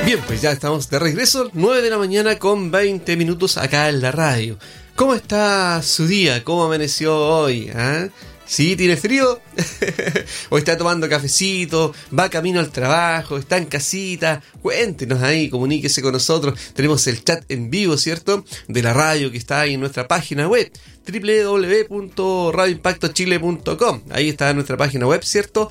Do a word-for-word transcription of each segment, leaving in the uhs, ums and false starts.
Bien, pues ya estamos de regreso, nueve de la mañana con veinte minutos acá en la radio. ¿Cómo está su día? ¿Cómo amaneció hoy? ¿Ah? ¿Sí? ¿Tiene frío? ¿O está tomando cafecito? ¿Va camino al trabajo? ¿Está en casita? Cuéntenos ahí, comuníquese con nosotros. Tenemos el chat en vivo, ¿cierto? De la radio que está ahí en nuestra página web, doble u doble u doble u punto radio impacto chile punto com. Ahí está nuestra página web, ¿cierto?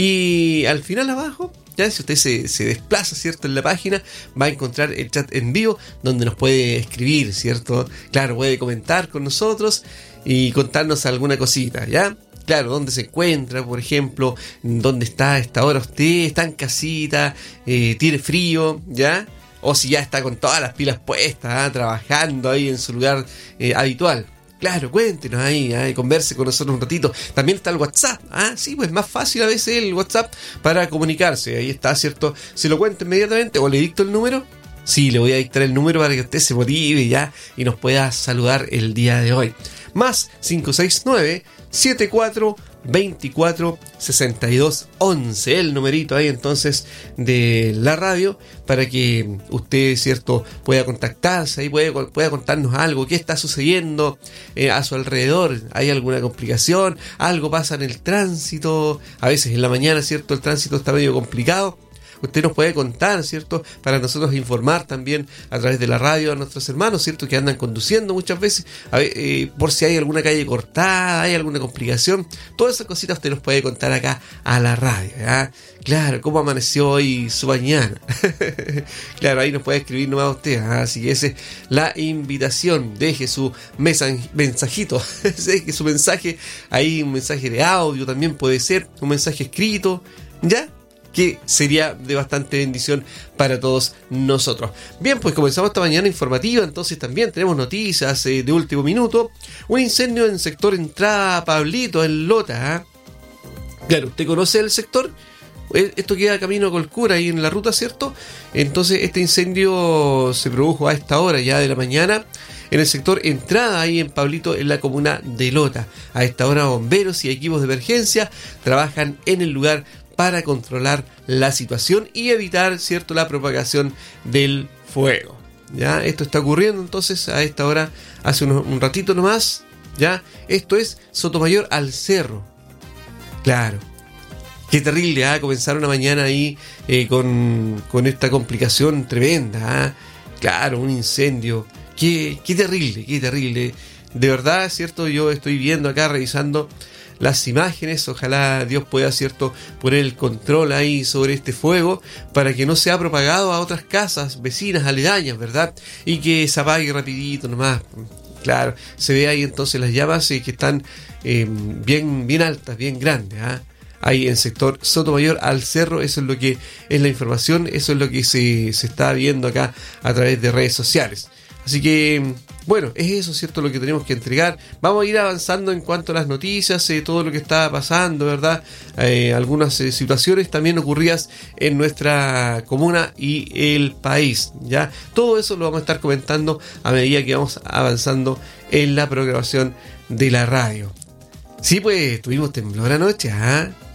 Y al final abajo, ya si usted se, se desplaza, ¿cierto? En la página va a encontrar el chat en vivo donde nos puede escribir, ¿cierto? Claro, puede comentar con nosotros y contarnos alguna cosita, ¿ya? Claro, dónde se encuentra, por ejemplo, dónde está a esta hora usted, está en casita, eh, tiene frío, ¿ya? O si ya está con todas las pilas puestas, ¿eh? Trabajando ahí en su lugar eh, habitual. Claro, cuéntenos ahí, ¿eh? Converse con nosotros un ratito. También está el WhatsApp, ¿ah? Sí, pues más fácil a veces el WhatsApp para comunicarse. Ahí está, ¿cierto? Se lo cuento inmediatamente o le dicto el número. Sí, le voy a dictar el número para que usted se motive ya y nos pueda saludar el día de hoy. Más cinco seis nueve, siete cuatro dos cuatro, seis dos uno uno, el numerito ahí entonces de la radio para que usted, cierto, pueda contactarse ahí, pueda, pueda contarnos algo, qué está sucediendo eh, a su alrededor, hay alguna complicación, algo pasa en el tránsito, a veces en la mañana, cierto, el tránsito está medio complicado. Usted nos puede contar, ¿cierto? Para nosotros informar también a través de la radio a nuestros hermanos, ¿cierto? Que andan conduciendo muchas veces, a ver, eh, por si hay alguna calle cortada, hay alguna complicación. Todas esas cositas usted nos puede contar acá a la radio, ¿ya? Claro, cómo amaneció hoy su mañana. Claro, ahí nos puede escribir nomás usted, ¿ah? Así que esa es la invitación. Deje su mensajito, deje su mensaje, ahí un mensaje de audio también puede ser, un mensaje escrito, ¿ya? Que sería de bastante bendición para todos nosotros. Bien, pues comenzamos esta mañana informativa, entonces también tenemos noticias eh, de último minuto. Un incendio en el sector Entrada Pablito, en Lota, ¿eh? Claro, ¿usted conoce el sector? Esto queda camino a Colcura, ahí en la ruta, ¿cierto? Entonces este incendio se produjo a esta hora ya de la mañana en el sector Entrada, ahí en Pablito, en la comuna de Lota. A esta hora bomberos y equipos de emergencia trabajan en el lugar para controlar la situación y evitar, cierto, la propagación del fuego. Ya, esto está ocurriendo entonces a esta hora, hace unos, un ratito nomás. Ya, esto es Sotomayor al Cerro. Claro, qué terrible, ¿eh? Comenzar una mañana ahí eh, con, con esta complicación tremenda, ¿eh? Claro, un incendio. Qué, qué terrible, qué terrible. De verdad, cierto, yo estoy viendo acá, revisando las imágenes, ojalá Dios pueda, cierto, poner el control ahí sobre este fuego para que no sea propagado a otras casas vecinas aledañas, ¿verdad? Y que se apague rapidito nomás. Claro, se ve ahí entonces las llamas eh, que están eh, bien, bien altas, bien grandes, ¿ah? ¿eh? Ahí en el sector Sotomayor al Cerro, eso es lo que es la información, eso es lo que se, se está viendo acá a través de redes sociales. Así que, bueno, es eso, ¿cierto? Lo que tenemos que entregar. Vamos a ir avanzando en cuanto a las noticias, eh, todo lo que está pasando, ¿verdad? Eh, algunas eh, situaciones también ocurridas en nuestra comuna y el país, ¿ya? Todo eso lo vamos a estar comentando a medida que vamos avanzando en la programación de la radio. Sí, pues, tuvimos temblor anoche, ¿ah? ¿eh?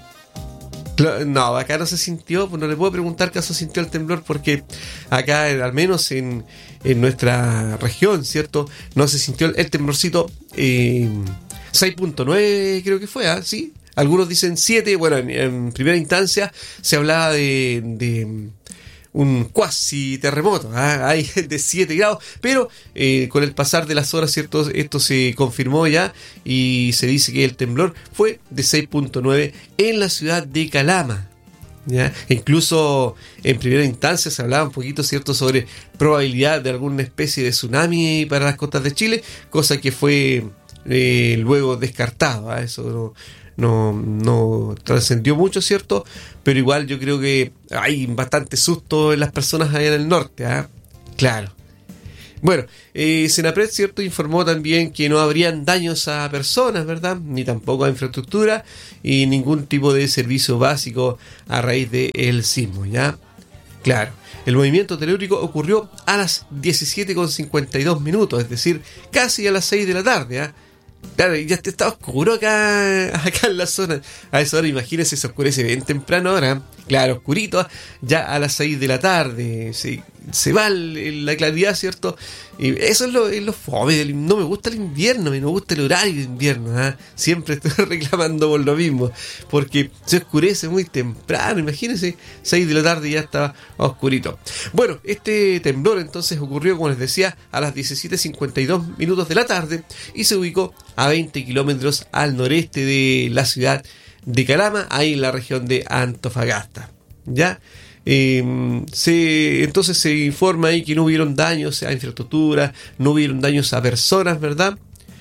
No, acá no se sintió, pues no le puedo preguntar caso sintió el temblor porque acá, al menos en, en nuestra región, ¿cierto? No se sintió el, el temblorcito eh, seis punto nueve creo que fue, ¿ah? ¿Sí? Algunos dicen siete, bueno, en, en primera instancia se hablaba de... de un cuasi terremoto, ¿eh? Hay de siete grados, pero eh, con el pasar de las horas, ¿cierto? Esto se confirmó ya y se dice que el temblor fue de seis punto nueve en la ciudad de Calama, ¿ya? Incluso en primera instancia se hablaba un poquito, ¿cierto?, sobre probabilidad de alguna especie de tsunami para las costas de Chile, cosa que fue eh, luego descartado, ¿eh? Eso no No, no trascendió mucho, ¿cierto? Pero igual yo creo que hay bastante susto en las personas allá en el norte, ¿ah? ¿eh? Claro. Bueno, eh, Senapred, ¿cierto?, informó también que no habrían daños a personas, ¿verdad? Ni tampoco a infraestructura y ningún tipo de servicio básico a raíz del sismo, ¿ya? Claro. El movimiento telúrico ocurrió a las diecisiete con cincuenta y dos minutos, es decir, casi a las seis de la tarde, ¿ah? ¿eh? Claro, ya está oscuro acá, acá en la zona. A esa hora, imagínense, se oscurece bien temprano ahora. Claro, oscurito, ya a las seis de la tarde, se, se va el, el, la claridad, ¿cierto? Y eso es lo, es lo fome, no me gusta el invierno, me no gusta el horario de invierno, ¿eh? Siempre estoy reclamando por lo mismo, porque se oscurece muy temprano, imagínense, seis de la tarde y ya estaba oscurito. Bueno, este temblor entonces ocurrió, como les decía, a las diecisiete cincuenta y dos minutos de la tarde y se ubicó a veinte kilómetros al noreste de la ciudad de Calama, ahí en la región de Antofagasta. ¿Ya? Eh, se, entonces se informa ahí que no hubieron daños a infraestructura, no hubieron daños a personas, ¿verdad?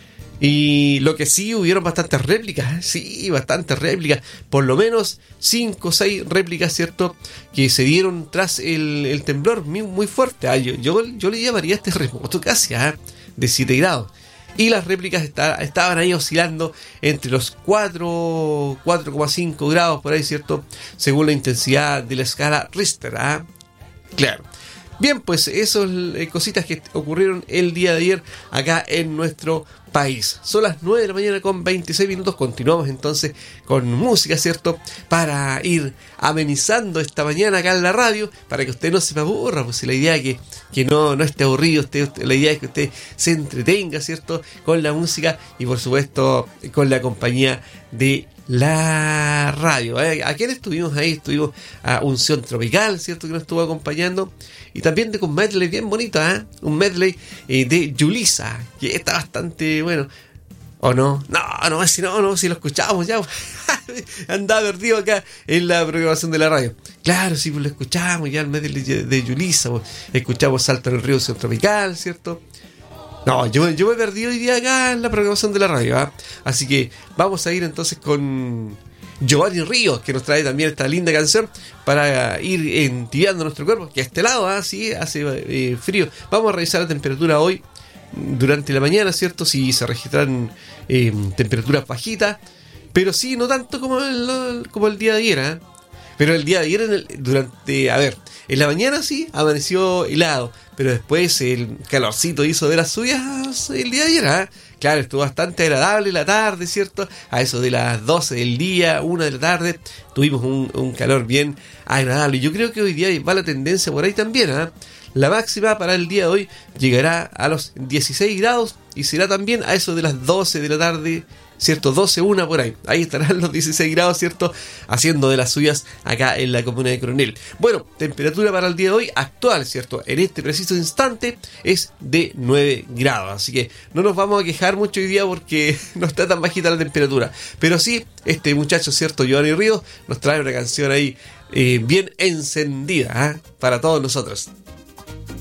Y lo que sí, hubieron bastantes réplicas, ¿eh? Sí, bastantes réplicas, por lo menos cinco o seis réplicas, ¿cierto? Que se dieron tras el, el temblor muy, muy fuerte. Ah, yo, yo, yo le llamaría este terremoto casi, ¿eh? De siete grados. Y las réplicas está, estaban ahí oscilando entre los cuatro, cuatro coma cinco grados por ahí, ¿cierto? Según la intensidad de la escala Richter, ¿ah? Claro. Bien, pues esas eh, cositas que ocurrieron el día de ayer acá en nuestro país. Son las nueve de la mañana con veintiséis minutos. Continuamos entonces con música, ¿cierto? Para ir amenizando esta mañana acá en la radio, para que usted no se me aburra, pues la idea es que, que no, no esté aburrido, usted, la idea es que usted se entretenga, ¿cierto? Con la música y por supuesto con la compañía de la radio. ¿eh? ¿A quién estuvimos ahí? Estuvimos a Unción Tropical, ¿cierto? Que nos estuvo acompañando. Y también de un medley bien bonito, ¿eh? Un medley eh, de Yulisa, que está bastante bueno. ¿O no? No, no, si no, no, si lo escuchamos ya. Andaba perdido acá en la programación de la radio. Claro, sí, pues lo escuchamos ya el medley de Yulisa. Pues. Escuchamos Salto en el Río Unción Tropical, ¿cierto? No, yo, yo me perdí hoy día acá en la programación de la radio, ¿eh? Así que vamos a ir entonces con Giovanni Ríos, que nos trae también esta linda canción para ir entibiando nuestro cuerpo, que a este lado, ¿eh? Sí, hace eh, frío. Vamos a revisar la temperatura hoy durante la mañana, ¿cierto? Si se registran eh, temperaturas bajitas, pero sí, no tanto como el, como el día de ayer, ¿eh? Pero el día de ayer, en el, durante, a ver, en la mañana sí, amaneció helado, pero después el calorcito hizo de las suyas el día de ayer, ¿eh? Claro, estuvo bastante agradable la tarde, ¿cierto? A eso de las doce del día, una de la tarde, tuvimos un, un calor bien agradable. Yo creo que hoy día va la tendencia por ahí también, ¿eh? La máxima para el día de hoy llegará a los dieciséis grados y será también a eso de las doce de la tarde, ¿cierto? doce, una por ahí. Ahí estarán los dieciséis grados, ¿cierto? Haciendo de las suyas acá en la comuna de Coronel. Bueno, temperatura para el día de hoy actual, ¿cierto? En este preciso instante es de nueve grados. Así que no nos vamos a quejar mucho hoy día porque no está tan bajita la temperatura. Pero sí, este muchacho, ¿cierto? Giovanni Ríos nos trae una canción ahí eh, bien encendida, ¿eh? Para todos nosotros.